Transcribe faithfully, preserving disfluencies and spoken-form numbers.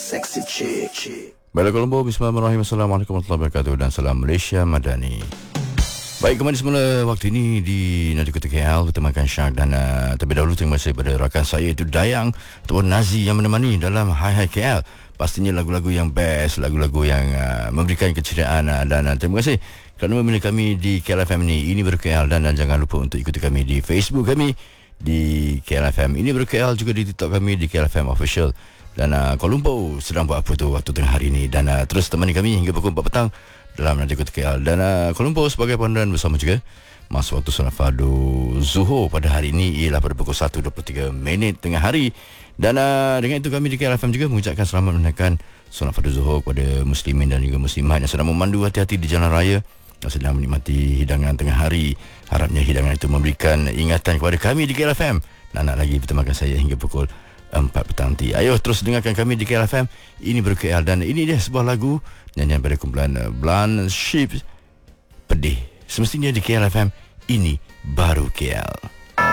sexy chick. Bala Colombo, bismillahirrahmanirrahim. Assalamualaikum warahmatullahi wabarakatuh dan salam Malaysia Madani. Baik, kembali semula waktu ini di Nadi Kota K L bertemakan Syak dan uh, terlebih dahulu terima kasih kepada rakan saya itu Dayang ataupun Nazi yang menemani dalam Hai Hai K L. Pastinya lagu-lagu yang best, lagu-lagu yang uh, memberikan keceriaan uh, dan uh, terima kasih kerana memilih kami di K L F M ini. Ini baru K L dan, dan jangan lupa untuk ikuti kami di Facebook kami di K L F M. Ini baru K L, juga di TikTok kami di K L F M Official. Dan uh, Kuala Lumpur sedang buat apa tu waktu tengah hari ini. Dan uh, terus temani kami hingga pukul empat petang dalam Nadi Kota K L. Dan uh, Kuala Lumpur sebagai panduan bersama juga masa waktu solat fardu Zuhur pada hari ini ialah pada pukul satu dua puluh tiga minit tengah hari. Dan uh, dengan itu kami di K L F M juga mengucapkan selamat menunaikan solat fardu Zuhur kepada muslimin dan juga muslimat yang sedang memandu hati-hati di jalan raya, yang sedang menikmati hidangan tengah hari. Harapnya hidangan itu memberikan ingatan kepada kami di K L F M. Dan nak lagi bertemakan saya hingga pukul empat petang nanti. Ayo terus dengarkan kami di K L F M. Ini baru K L dan ini dia sebuah lagu nyanyian pada kumpulan uh, Blind Sheep, Pedih. Semestinya di K L F M. Ini baru K L.